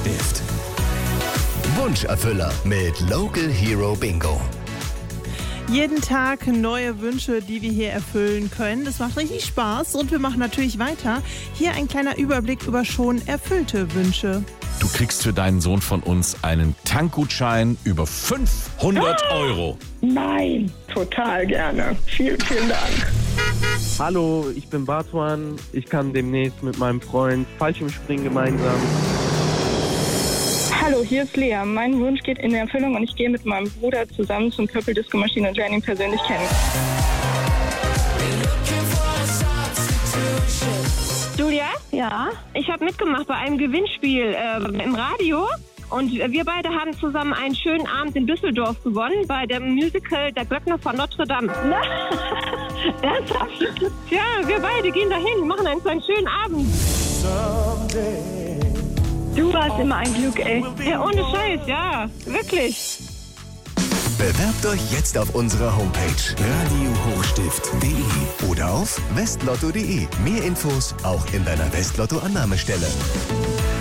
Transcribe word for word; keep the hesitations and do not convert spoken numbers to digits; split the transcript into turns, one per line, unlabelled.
Hochstift. Wunscherfüller mit Local Hero Bingo.
Jeden Tag neue Wünsche, die wir hier erfüllen können. Das macht richtig Spaß und wir machen natürlich weiter. Hier ein kleiner Überblick über schon erfüllte Wünsche.
Du kriegst für deinen Sohn von uns einen Tankgutschein über fünfhundert Euro.
Nein, total gerne. Vielen, vielen Dank.
Hallo, ich bin Bartuan. Ich kann demnächst mit meinem Freund Fallschirmspringen gemeinsam.
Hallo, hier ist Lea. Mein Wunsch geht in Erfüllung und ich gehe mit meinem Bruder zusammen zum Purple Disco Machine und lerne ihn persönlich kennen.
Julia?
Ja?
Ich habe mitgemacht bei einem Gewinnspiel äh, im Radio und wir beide haben zusammen einen schönen Abend in Düsseldorf gewonnen bei dem Musical Der Glöckner von Notre Dame.
Ernsthaft?
Ja, wir beide gehen dahin, machen einen, einen schönen Abend.
Du warst immer ein Glück, ey.
Ja, ohne Scheiß, ja, wirklich.
Bewerbt euch jetzt auf unserer Homepage radio hochstift punkt de oder auf westlotto punkt de. Mehr Infos auch in deiner Westlotto-Annahmestelle.